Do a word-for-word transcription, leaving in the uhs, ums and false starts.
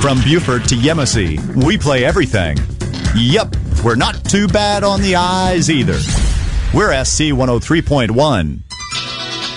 From Beaufort to Yemassee, we play everything. Yep, we're not too bad on the eyes either. We're S C one oh three point one.